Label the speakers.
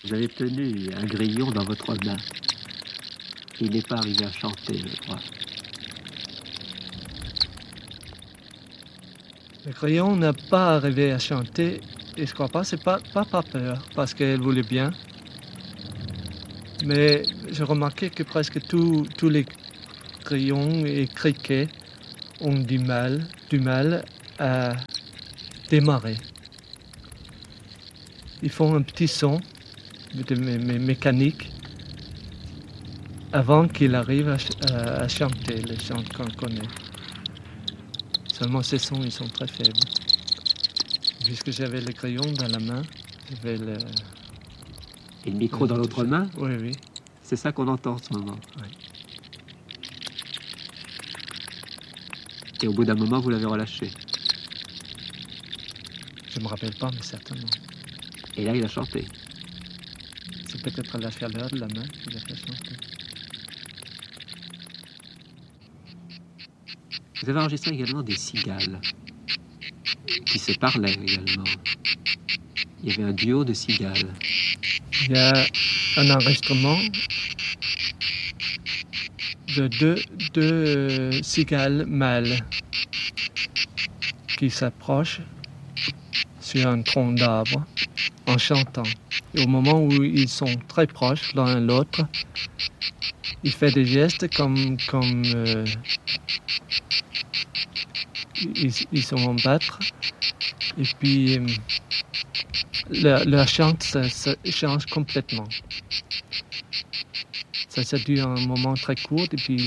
Speaker 1: Vous avez tenu un grillon dans votre main. Il n'est pas arrivé à chanter, je crois.
Speaker 2: Le crayon n'a pas arrivé à chanter, et je crois pas, c'est pas par peur, parce qu'elle voulait bien. Mais j'ai remarqué que presque tous les crayons et criquets ont du mal à démarrer. Ils font un petit son mécanique avant qu'il arrive à chanter les chants qu'on connaît. Seulement ces sons, ils sont très faibles. Puisque j'avais le crayon dans la main, j'avais le...
Speaker 1: Et le micro dans l'autre main?
Speaker 2: Oui, oui.
Speaker 1: C'est ça qu'on entend en ce moment.
Speaker 2: Oui.
Speaker 1: Et au bout d'un moment, vous l'avez relâché.
Speaker 2: Je ne me rappelle pas, mais certainement.
Speaker 1: Et là, il a chanté.
Speaker 2: C'est peut-être la chaleur de la main qui l'a fait chanter.
Speaker 1: Vous avez enregistré également des cigales qui se parlaient également. Il y avait un duo de cigales.
Speaker 2: Il y a un enregistrement de deux cigales mâles qui s'approchent sur un tronc d'arbre en chantant. Et au moment où ils sont très proches l'un de l'autre, il fait des gestes comme ils sont en battre. Et puis leur chant ça change complètement. Ça dure un moment très court et puis